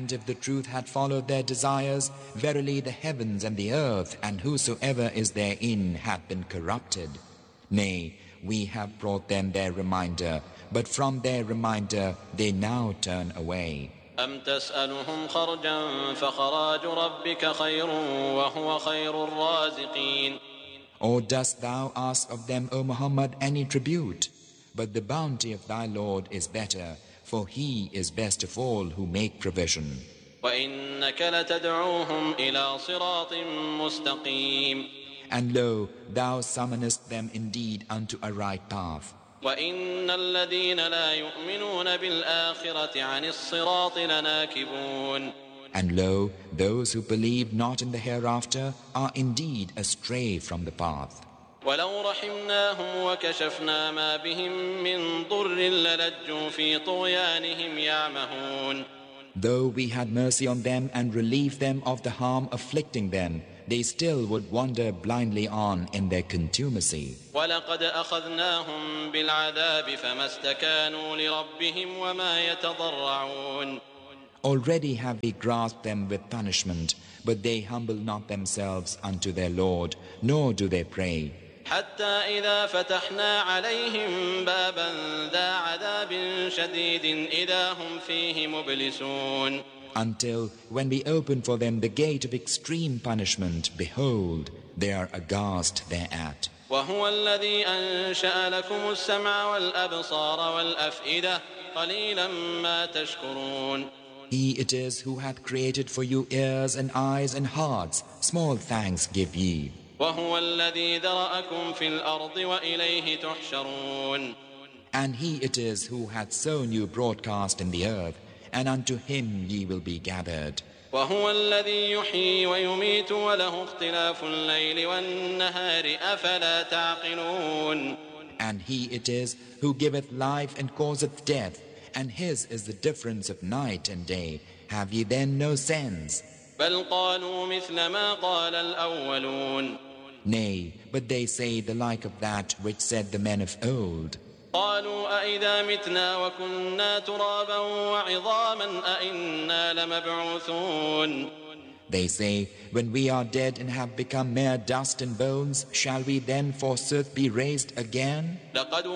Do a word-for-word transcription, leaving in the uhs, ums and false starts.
And if the truth had followed their desires, verily the heavens and the earth and whosoever is therein had been corrupted. Nay, we have brought them their reminder, but from their reminder they now turn away. أم تسألهم خرجا فخراج ربك خير وهو خير الرازقين. Or dost thou ask of them, O Muhammad, any tribute? But the bounty of thy Lord is better, for He is best of all who make provision. وإنك لتدعوهم إلى صراط مستقيم. And lo, thou summonest them indeed unto a right path. وإن الذين لا يؤمنون بالآخرة عن الصراط لناكبون. And lo, those who believe not in the hereafter are indeed astray from the path. ولو رحمناهم وكشفنا ما بهم من ضر للجوا في طغيانهم يعمهون. Though we had mercy on them and relieved them of the harm afflicting them, they still would wander blindly on in their contumacy. وَلَقَدْ أَخَذْنَاهُمْ بِالْعَذَابِ فَمَا اسْتَكَانُوا لِرَبِّهِمْ وَمَا يَتَضَرَّعُونَ. Already have we grasped them with punishment, but they humble not themselves unto their Lord, nor do they pray. حتى إذا فتحنا عليهم بابا ذا عذاب شديد إذا هم فيه مبلسون. Until when we open for them the gate of extreme punishment, behold, they are aghast thereat. وهو الذي أنشأ لكم السمع والأبصار والأفئدة قليلا ما تشكرون. He it is who hath created for you ears and eyes and hearts. Small thanks give ye. وهو الذي ذرأكم في الأرض وإليه تحشرون. And he it is who hath sown you broadcast in the earth, and unto him ye will be gathered. وهو الذي يحيي ويميت وله اختلاف الليل والنهار أفلا تعقلون. And he it is who giveth life and causeth death, and his is the difference of night and day. Have ye then no sense? بل قالوا مثل ما قال الأولون. Nay, but they say the like of that which said the men of old. قالوا أئذا متنا وكنا ترابا وعظاما أئنا لمبعوثون. They say, when we are dead and have become mere dust and bones, shall we then forsooth be raised again? لقد